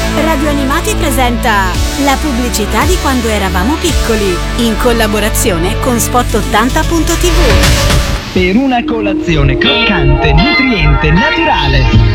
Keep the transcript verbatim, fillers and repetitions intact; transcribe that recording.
Radio Animati presenta la pubblicità di quando eravamo piccoli, in collaborazione con Spot ottanta punto tivù. Per una colazione croccante, nutriente, naturale.